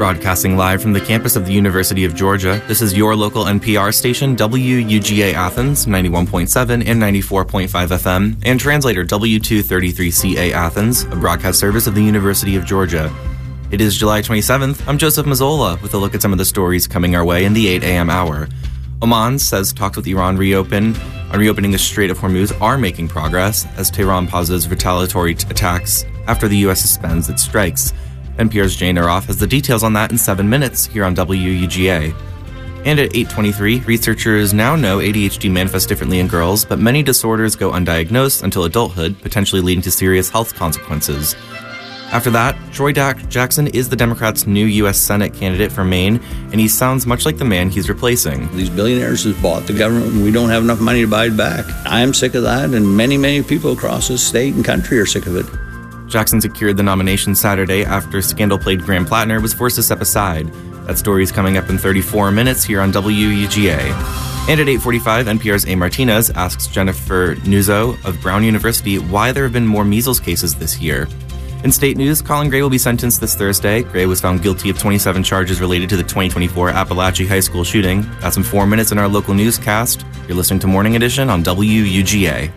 Broadcasting live from the campus of the University of Georgia, this is your local NPR station, WUGA Athens, 91.7 and 94.5 FM, and translator W233CA Athens, a broadcast service of the University of Georgia. It is July 27th. I'm Joseph Mazzola with a look at some of the stories coming our way in the 8 a.m. hour. Oman says talks with Iran on reopening the Strait of Hormuz are making progress as Tehran pauses retaliatory attacks after the U.S. suspends its strikes. NPR's Jane Aroff has the details on that in 7 minutes here on WUGA. And at 8:23, researchers now know ADHD manifests differently in girls, but many disorders go undiagnosed until adulthood, potentially leading to serious health consequences. After that, Troy Jackson is the Democrats' new U.S. Senate candidate for Maine, and he sounds much like the man he's replacing. These billionaires have bought the government, and we don't have enough money to buy it back. I am sick of that, and many, many people across this state and country are sick of it. Jackson secured the nomination Saturday after scandal-plagued Graham Plattner was forced to step aside. That story is coming up in 34 minutes here on WUGA. And at 8:45, NPR's A. Martinez asks Jennifer Nuzzo of Brown University why there have been more measles cases this year. In state news, Colin Gray will be sentenced this Thursday. Gray was found guilty of 27 charges related to the 2024 Appalachia High School shooting. That's in 4 minutes in our local newscast. You're listening to Morning Edition on WUGA.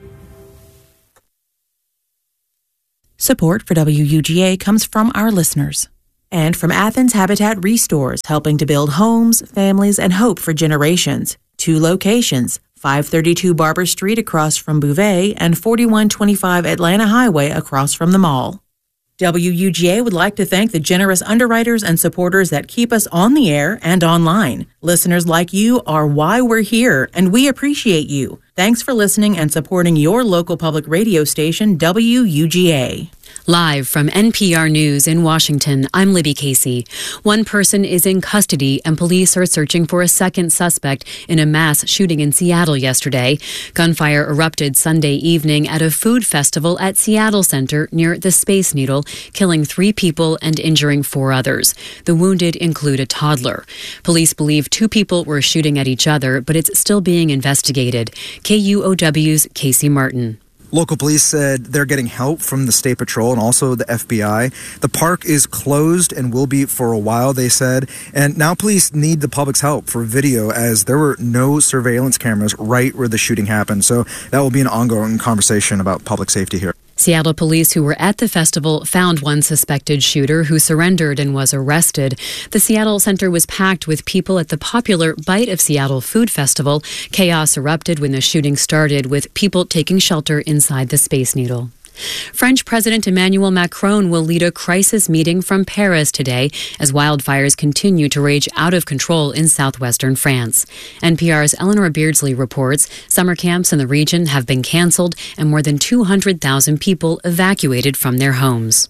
Support for WUGA comes from our listeners and from Athens Habitat Restores, helping to build homes, families, and hope for generations. 2 locations, 532 Barber Street across from Bouvet and 4125 Atlanta Highway across from the mall. WUGA would like to thank the generous underwriters and supporters that keep us on the air and online. Listeners like you are why we're here, and we appreciate you. Thanks for listening and supporting your local public radio station, WUGA. Live from NPR News in Washington, I'm Libby Casey. One person is in custody and police are searching for a second suspect in a mass shooting in Seattle yesterday. Gunfire erupted Sunday evening at a food festival at Seattle Center near the Space Needle, killing 3 people and injuring 4 others. The wounded include a toddler. Police believe 2 people were shooting at each other, but it's still being investigated. KUOW's Casey Martin. Local police said they're getting help from the State Patrol and also the FBI. The park is closed and will be for a while, they said. And now police need the public's help for video as there were no surveillance cameras right where the shooting happened. So that will be an ongoing conversation about public safety here. Seattle police who were at the festival found one suspected shooter who surrendered and was arrested. The Seattle Center was packed with people at the popular Bite of Seattle Food Festival. Chaos erupted when the shooting started, with people taking shelter inside the Space Needle. French President Emmanuel Macron will lead a crisis meeting from Paris today as wildfires continue to rage out of control in southwestern France. NPR's Eleanor Beardsley reports summer camps in the region have been canceled and more than 200,000 people evacuated from their homes.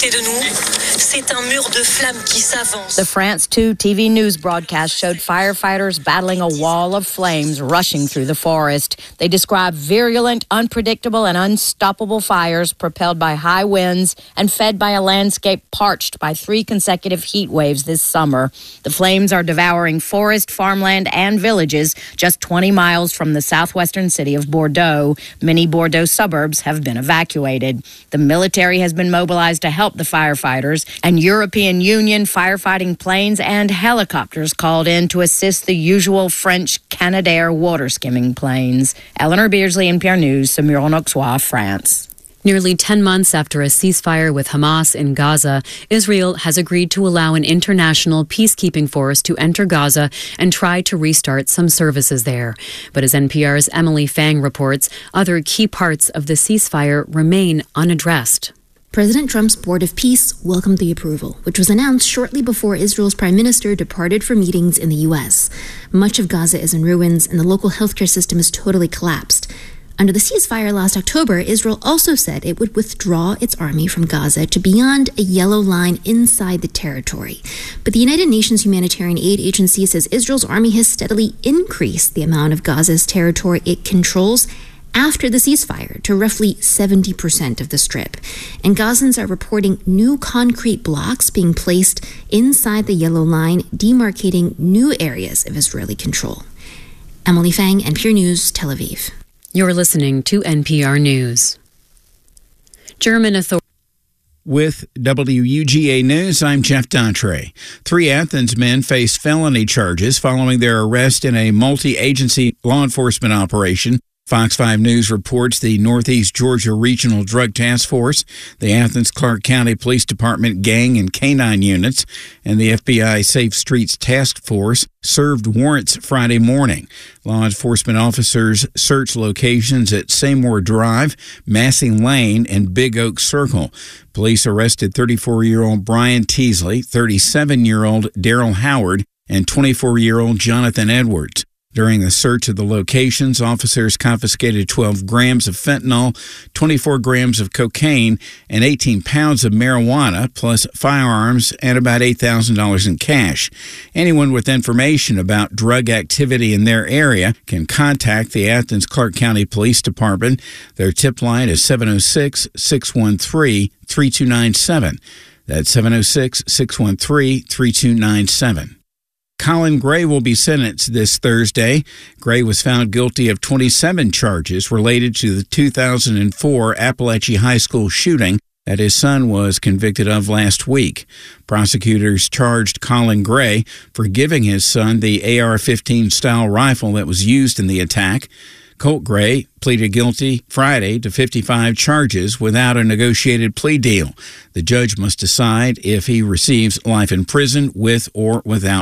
The France 2 TV news broadcast showed firefighters battling a wall of flames rushing through the forest. They described virulent, unpredictable, and unstoppable fires propelled by high winds and fed by a landscape parched by 3 consecutive heat waves this summer. The flames are devouring forest, farmland, and villages just 20 miles from the southwestern city of Bordeaux. Many Bordeaux suburbs have been evacuated. The military has been mobilized to help the firefighters, and European Union firefighting planes and helicopters called in to assist the usual French Canadair water skimming planes. Eleanor Beardsley, NPR News, Saumur-en-Auxois, France. Nearly 10 months after a ceasefire with Hamas in Gaza, Israel has agreed to allow an international peacekeeping force to enter Gaza and try to restart some services there. But as NPR's Emily Fang reports, other key parts of the ceasefire remain unaddressed. President Trump's Board of Peace welcomed the approval, which was announced shortly before Israel's prime minister departed for meetings in the U.S. Much of Gaza is in ruins, and the local healthcare system is totally collapsed. Under the ceasefire last October, Israel also said it would withdraw its army from Gaza to beyond a yellow line inside the territory. But the United Nations Humanitarian Aid Agency says Israel's army has steadily increased the amount of Gaza's territory it controls after the ceasefire to roughly 70% of the Strip. And Gazans are reporting new concrete blocks being placed inside the yellow line, demarcating new areas of Israeli control. Emily Fang, NPR News, Tel Aviv. You're listening to NPR News. German authorities. With WUGA News, I'm Jeff Daughtry. 3 Athens men face felony charges following their arrest in a multi-agency law enforcement operation. Fox 5 News reports the Northeast Georgia Regional Drug Task Force, the Athens-Clarke County Police Department gang and canine units, and the FBI Safe Streets Task Force served warrants Friday morning. Law enforcement officers searched locations at Seymour Drive, Massey Lane, and Big Oak Circle. Police arrested 34-year-old Brian Teasley, 37-year-old Daryl Howard, and 24-year-old Jonathan Edwards. During the search of the locations, officers confiscated 12 grams of fentanyl, 24 grams of cocaine, and 18 pounds of marijuana, plus firearms and about $8,000 in cash. Anyone with information about drug activity in their area can contact the Athens-Clarke County Police Department. Their tip line is 706-613-3297. That's 706-613-3297. Colin Gray will be sentenced this Thursday. Gray was found guilty of 27 charges related to the 2004 Appalachia High School shooting that his son was convicted of last week. Prosecutors charged Colin Gray for giving his son the AR-15 style rifle that was used in the attack. Colt Gray pleaded guilty Friday to 55 charges without a negotiated plea deal. The judge must decide if he receives life in prison with or without